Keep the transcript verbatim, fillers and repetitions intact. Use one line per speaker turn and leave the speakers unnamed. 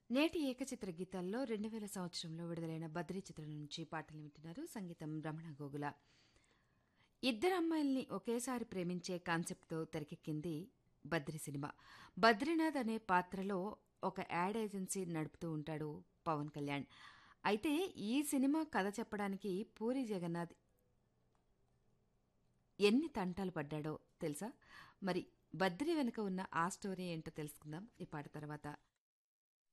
నేటి ఏకచిత్ర గీతాల్లో రెండు వేల సంవత్సరంలో విడుదలైన బద్రీ చిత్రం నుంచి పాటలు వింటున్నారు. సంగీతం రమణ గోగుల. ఇద్దరు అమ్మాయిల్ని ఒకేసారి ప్రేమించే కాన్సెప్ట్తో తెరకెక్కింది బద్రి సినిమా. బద్రీనాథ్ అనే పాత్రలో ఒక యాడ్ ఏజెన్సీ నడుపుతూ ఉంటాడు పవన్ కళ్యాణ్. అయితే ఈ సినిమా కథ చెప్పడానికి పూరి జగన్నాథ్ ఎన్ని తంటాలు పడ్డాడో తెలుసా? మరి బద్రి వెనుక ఉన్న ఆ స్టోరీ ఏంటో తెలుసుకుందాం ఈ పాట తర్వాత.